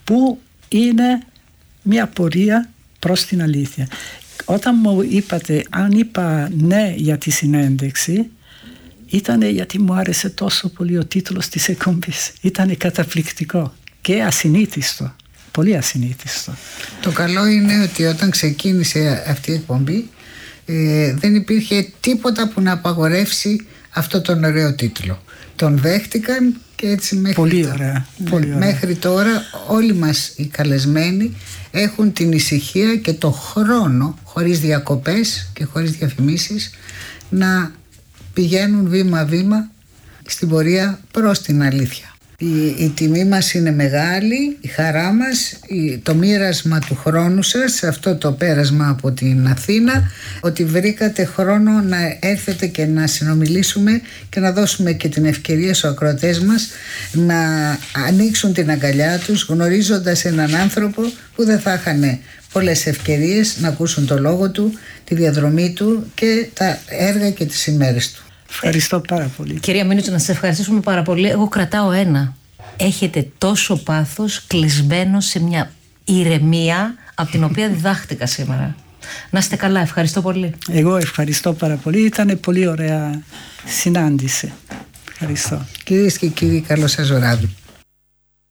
που είναι μια πορεία προς την αλήθεια. Όταν μου είπατε αν είπα ναι για τη συνέντευξη, ήταν γιατί μου άρεσε τόσο πολύ ο τίτλος της εκπομπής. Ήταν καταπληκτικό και ασυνήθιστο, πολύ ασυνήθιστο. Το καλό είναι ότι όταν ξεκίνησε αυτή η εκπομπή δεν υπήρχε τίποτα που να απαγορεύσει αυτό τον ωραίο τίτλο. Τον δέχτηκαν και έτσι μέχρι τώρα όλοι μας οι καλεσμένοι έχουν την ησυχία και το χρόνο, χωρίς διακοπές και χωρίς διαφημίσεις, να πηγαίνουν βήμα-βήμα στην πορεία προς την αλήθεια. Η τιμή μας είναι μεγάλη, η χαρά μας, το μοίρασμα του χρόνου σας σε αυτό το πέρασμα από την Αθήνα, ότι βρήκατε χρόνο να έρθετε και να συνομιλήσουμε και να δώσουμε και την ευκαιρία στους ακροατές μας να ανοίξουν την αγκαλιά τους, γνωρίζοντας έναν άνθρωπο που δεν θα είχαν πολλές ευκαιρίες να ακούσουν το λόγο του, τη διαδρομή του και τα έργα και τις ημέρες του. Ευχαριστώ πάρα πολύ. Κυρία Μινούτσου, να σας ευχαριστήσουμε πάρα πολύ. Εγώ κρατάω ένα. Έχετε τόσο πάθος κλεισμένο σε μια ηρεμία από την οποία διδάχτηκα σήμερα. Να είστε καλά, ευχαριστώ πολύ. Εγώ ευχαριστώ πάρα πολύ. Ήταν πολύ ωραία συνάντηση. Ευχαριστώ. Κυρίες και κύριοι, καλό σας βράδυ.